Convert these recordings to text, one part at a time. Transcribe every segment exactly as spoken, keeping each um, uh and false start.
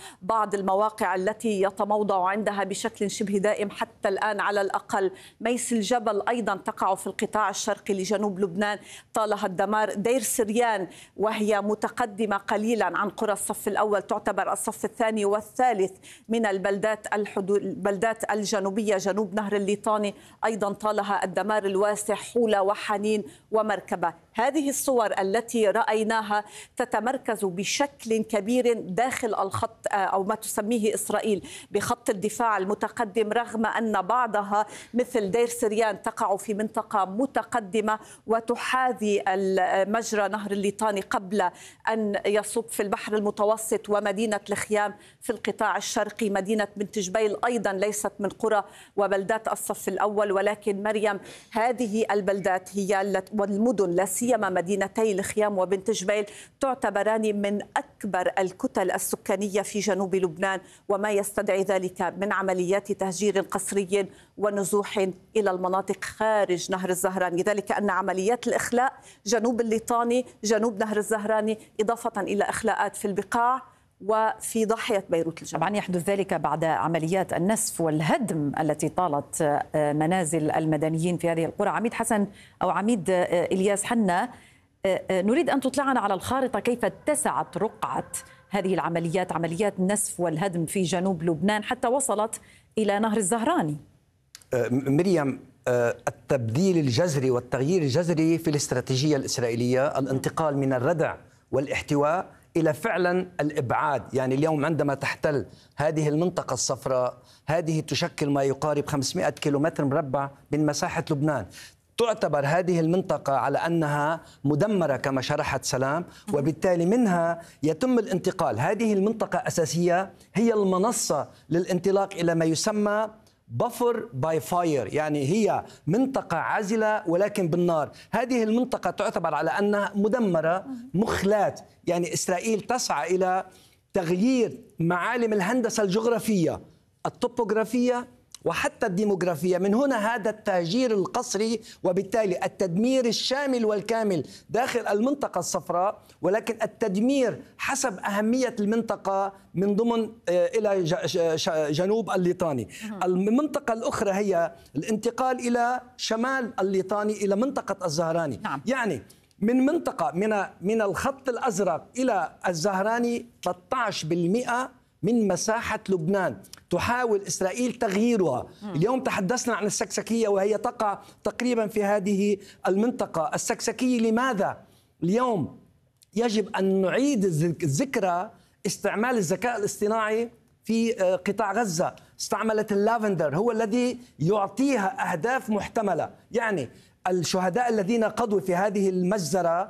بعض المواقع التي يتموضع عندها بشكل شبه دائم حتى الآن على الأقل. ميس الجبل أيضا تقع في القطاع الشرقي لجنوب لبنان طالها الدمار. دير سريان وهي متقدمة قليلا عن قرى الصف الأول تعتبر الصف الثاني والثالث من البلدات البلدات الجنوبية جنوب نهر الليطاني أيضا طالها الدمار الواسع. حولة وحنين ومركبة. هذه الصور التي رأيناها تتمركز بشكل كبير داخل الخط أو ما تسميه إسرائيل بخط الدفاع المتقدم، رغم أن بعضها مثل دير سريان تقع في منطقة متقدمة وتحاذي مجرى نهر الليطاني قبل أن يصب في البحر المتوسط. ومدينة الخيام في القطاع الشرقي، مدينة بنت جبيل أيضا ليست من قرى وبلدات الصف الأول، ولكن مريم هذه البلدات هي والمدن لا سيما مدينتي الخيام وبنت جبيل تعتبران من أكبر الكتل السكانية في جنوب لبنان، وما يستدعي ذلك من عمليات تهجير قسري ونزوح إلى المناطق خارج نهر الزهران. لذلك أن عمليات الإخلاء جنوب الليطاني جنوب نهر الزهراني إضافة إلى إخلاءات في البقاع وفي ضاحية بيروت الجنوب. طبعا يحدث ذلك بعد عمليات النسف والهدم التي طالت منازل المدنيين في هذه القرى. عميد حسن أو عميد إلياس حنا، نريد أن تطلعنا على الخارطة كيف اتسعت رقعة هذه العمليات، عمليات النسف والهدم في جنوب لبنان حتى وصلت إلى نهر الزهراني. مريم، التبديل الجذري والتغيير الجذري في الاستراتيجية الإسرائيلية، الانتقال من الردع والاحتواء إلى فعلا الإبعاد. يعني اليوم عندما تحتل هذه المنطقة الصفراء، هذه تشكل ما يقارب خمسمائة كيلومتر مربع من مساحة لبنان. تعتبر هذه المنطقة على أنها مدمرة كما شرحت سلام، وبالتالي منها يتم الانتقال. هذه المنطقة أساسية هي المنصة للانطلاق إلى ما يسمى بفر باي فاير، يعني هي منطقة عازلة ولكن بالنار. هذه المنطقة تعتبر على أنها مدمرة مخلات، يعني إسرائيل تسعى إلى تغيير معالم الهندسة الجغرافية الطبوغرافية وحتى الديموغرافية. من هنا هذا التهجير القسري وبالتالي التدمير الشامل والكامل داخل المنطقة الصفراء، ولكن التدمير حسب أهمية المنطقة من ضمن إلى جنوب الليطاني. المنطقة الأخرى هي الانتقال إلى شمال الليطاني إلى منطقة الزهراني. نعم. يعني من منطقة من من الخط الأزرق إلى الزهراني ثلاثة عشر بالمئة من مساحة لبنان تحاول إسرائيل تغييرها. اليوم تحدثنا عن السكسكية وهي تقع تقريبا في هذه المنطقة. السكسكية لماذا؟ اليوم يجب أن نعيد الذكرى استعمال الذكاء الاصطناعي في قطاع غزة. استعملت اللافندر، هو الذي يعطيها أهداف محتملة. يعني الشهداء الذين قضوا في هذه المجزرة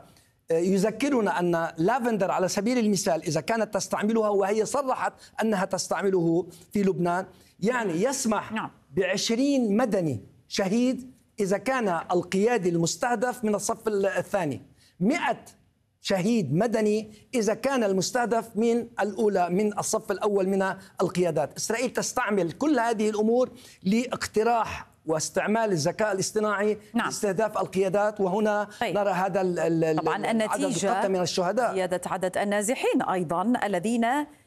يذكرنا أن لافندر على سبيل المثال إذا كانت تستعملها، وهي صرحت أنها تستعمله في لبنان، يعني يسمح بعشرين مدني شهيد إذا كان القيادي المستهدف من الصف الثاني، مئة شهيد مدني إذا كان المستهدف من الأولى من الصف الأول من القيادات. إسرائيل تستعمل كل هذه الأمور لاقتراح واستعمال الذكاء الاصطناعي نعم. لاستهداف القيادات. وهنا طيب. نرى هذا طبعا النتيجة من الشهداء، زيادة عدد النازحين أيضا الذين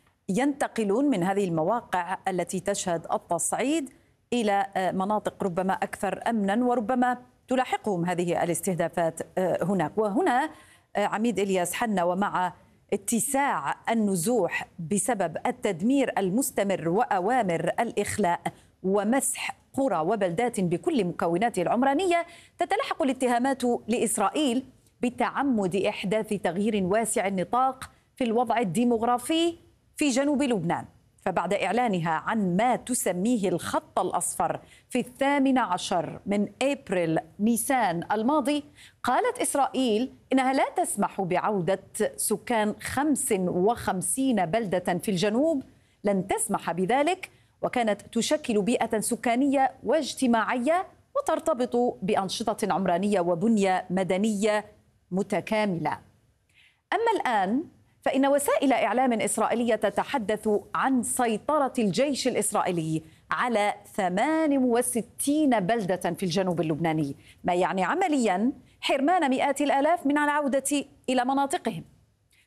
ينتقلون من هذه المواقع التي تشهد التصعيد إلى مناطق ربما أكثر أمنا، وربما تلاحقهم هذه الاستهدافات هناك. وهنا عميد إلياس حنا، ومع اتساع النزوح بسبب التدمير المستمر وأوامر الإخلاء ومسح قرى وبلدات بكل مكوناتها العمرانية، تتلحق الاتهامات لإسرائيل بتعمد إحداث تغيير واسع النطاق في الوضع الديموغرافي في جنوب لبنان. فبعد إعلانها عن ما تسميه الخط الأصفر في الثامن عشر من أبريل نيسان الماضي، قالت إسرائيل إنها لا تسمح بعودة سكان خمس وخمسين بلدة في الجنوب، لن تسمح بذلك، وكانت تشكل بيئة سكانية واجتماعية وترتبط بأنشطة عمرانية وبنية مدنية متكاملة. أما الآن فإن وسائل إعلام إسرائيلية تتحدث عن سيطرة الجيش الإسرائيلي على ثمان وستين بلدة في الجنوب اللبناني، ما يعني عملياً حرمان مئات الآلاف من العودة إلى مناطقهم.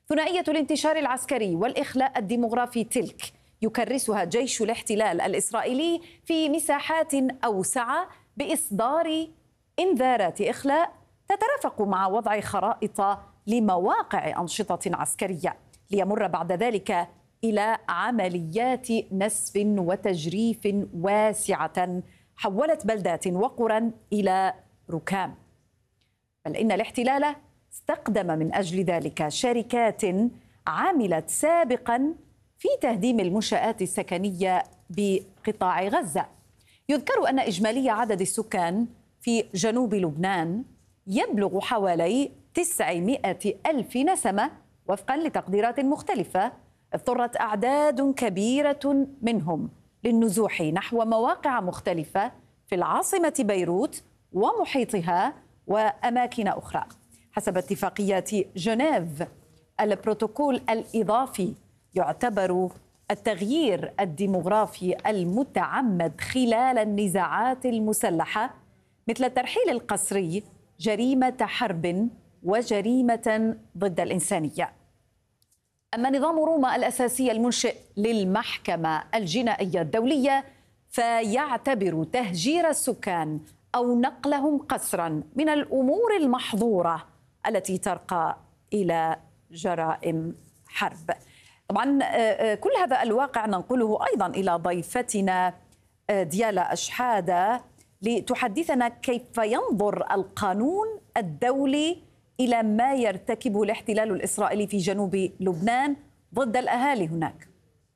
ثنائية الانتشار العسكري والإخلاء الديمغرافي تلك يكرسها جيش الاحتلال الإسرائيلي في مساحات أوسع بإصدار إنذارات إخلاء تترافق مع وضع خرائط لمواقع أنشطة عسكرية، ليمر بعد ذلك إلى عمليات نسف وتجريف واسعة حولت بلدات وقرى إلى ركام. بل إن الاحتلال استخدم من أجل ذلك شركات عملت سابقا في تهديم المنشآت السكنية بقطاع غزة. يذكر أن إجمالي عدد السكان في جنوب لبنان يبلغ حوالي تسعمائة ألف نسمة وفقا لتقديرات مختلفة. اضطرت أعداد كبيرة منهم للنزوح نحو مواقع مختلفة في العاصمة بيروت ومحيطها وأماكن أخرى. حسب اتفاقيات جنيف، البروتوكول الإضافي يعتبر التغيير الديمغرافي المتعمد خلال النزاعات المسلحة مثل الترحيل القسري جريمة حرب وجريمة ضد الإنسانية. أما نظام روما الأساسي المنشئ للمحكمة الجنائية الدولية فيعتبر تهجير السكان أو نقلهم قسرا من الأمور المحظورة التي ترقى إلى جرائم حرب. طبعا كل هذا الواقع ننقله أيضا إلى ضيفتنا ديالا أشحادة لتحدثنا كيف ينظر القانون الدولي إلى ما يرتكبه الاحتلال الإسرائيلي في جنوب لبنان ضد الأهالي هناك.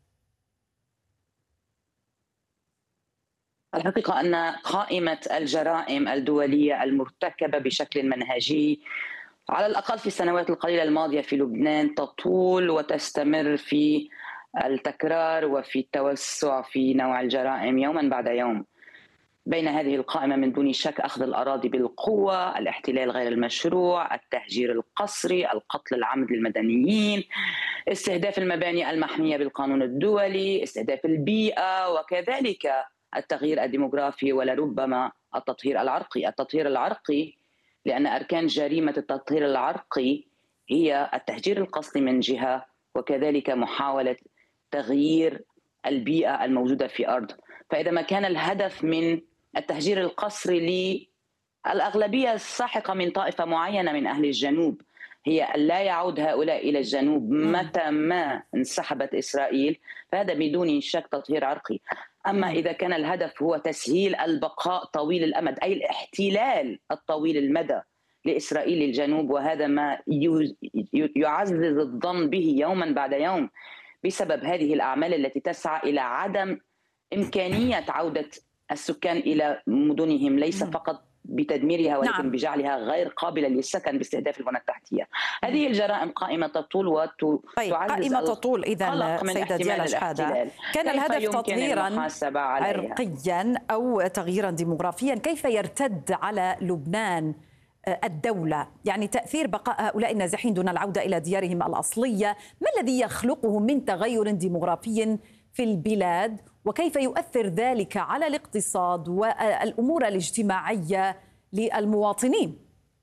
الحقيقة أن قائمة الجرائم الدولية المرتكبة بشكل منهجي على الأقل في السنوات القليلة الماضية في لبنان تطول وتستمر في التكرار وفي التوسع في نوع الجرائم يوما بعد يوم. بين هذه القائمة من دون شك أخذ الأراضي بالقوة، الاحتلال غير المشروع، التهجير القسري، القتل العمد للمدنيين، استهداف المباني المحمية بالقانون الدولي، استهداف البيئة، وكذلك التغيير الديموغرافي ولربما التطهير العرقي. التطهير العرقي لأن أركان جريمة التطهير العرقي هي التهجير القسري من جهة، وكذلك محاولة تغيير البيئة الموجودة في أرض. فإذا ما كان الهدف من التهجير القسري للأغلبية الساحقة من طائفة معينة من أهل الجنوب هي أن لا يعود هؤلاء إلى الجنوب متى ما انسحبت إسرائيل، فهذا بدون شك تطهير عرقي. أما إذا كان الهدف هو تسهيل البقاء طويل الأمد، أي الاحتلال الطويل المدى لإسرائيل الجنوب، وهذا ما يعزز الظن به يوما بعد يوم بسبب هذه الأعمال التي تسعى إلى عدم إمكانية عودة السكان إلى مدنهم، ليس فقط بتدميرها ولكن نعم. بجعلها غير قابلة للسكن باستهداف البنى التحتية. هذه الجرائم قائمة تطول وتعزز طيب قائمة تطول. إذا سيدة ديالا أشحادة، كان الهدف تطهيرا عرقيا أو تغييرا ديمغرافيا، كيف يرتد على لبنان الدولة؟ يعني تأثير بقاء هؤلاء النازحين دون العودة إلى ديارهم الأصلية، ما الذي يخلقه من تغير ديمغرافي في البلاد، وكيف يؤثر ذلك على الاقتصاد والأمور الاجتماعية للمواطنين؟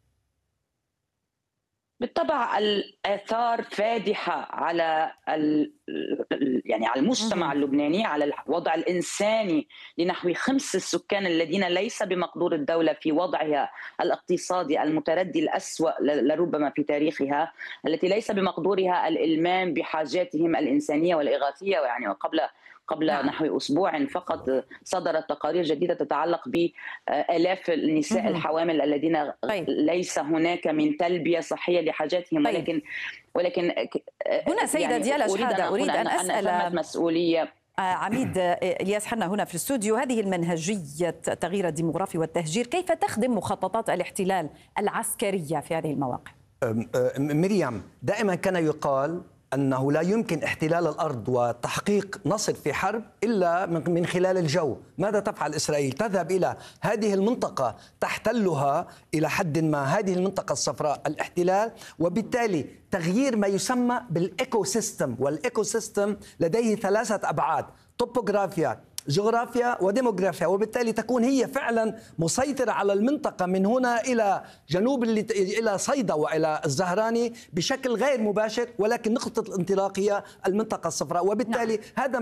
بالطبع الآثار فادحة على يعني على المجتمع اللبناني، على الوضع الإنساني لنحو خمس السكان الذين ليس بمقدور الدولة في وضعها الاقتصادي المتردي الأسوأ لربما في تاريخها، التي ليس بمقدورها الإلمام بحاجاتهم الإنسانية والإغاثية. يعني وقبل قبل نعم. نحو أسبوع فقط صدرت تقارير جديدة تتعلق بآلاف النساء الحوامل الذين طيب. ليس هناك من تلبية صحية لحاجاتهم. طيب. ولكن ولكن هنا سيدة يعني ديالا أشحادة أريد أن أسأل أن مسؤولية عميد إلياس حنا هنا في الاستوديو، هذه المنهجية التغيير الديمغرافي والتهجير كيف تخدم مخططات الاحتلال العسكرية في هذه المواقع؟ مريم، دائما كان يقال أنه لا يمكن احتلال الأرض وتحقيق نصر في حرب إلا من خلال الجو. ماذا تفعل إسرائيل؟ تذهب إلى هذه المنطقة تحتلها إلى حد ما، هذه المنطقة الصفراء الاحتلال، وبالتالي تغيير ما يسمى بالإيكو سيستم. والإيكو سيستم لديه ثلاثة أبعاد: توبوغرافيا جغرافيا وديموغرافيا، وبالتالي تكون هي فعلا مسيطرة على المنطقة من هنا إلى جنوب إلى صيدا وإلى الزهراني بشكل غير مباشر، ولكن نقطة الانطلاق هي المنطقة الصفراء. وبالتالي نعم. هذا